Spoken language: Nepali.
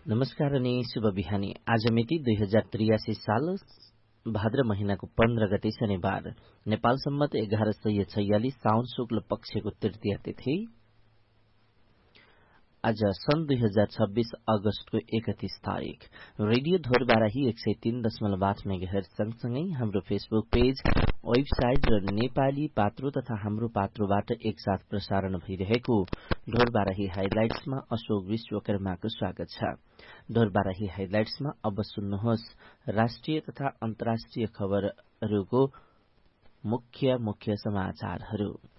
नमस्कार अनि शुभ बिहानी। आज मिति 2083 साल भाद्र महिनाको 15 गते शनिबार, नेपाल सम्मत 1146 साउन शुक्ल पक्षको तृतीया तिथि। आज सन् 2026 अगस्तको 31 तारिक। रेडियो धोरबाराही 103.8 मेगाहर्ज सँगसँगै हाम्रो फेसबुक पेज, वेबसाइट र नेपाली पात्रो तथा हाम्रो पात्रोबाट एकसाथ प्रसारण भइरहेको ढोरबाराही हाइलाइट्समा अशोक विश्वकर्माको स्वागत छ। ढोरबाराही हाइलाइट्समा अब सुन्नुहोस् राष्ट्रिय तथा अन्तर्राष्ट्रिय खबरहरूको मुख्य समाचारहरू।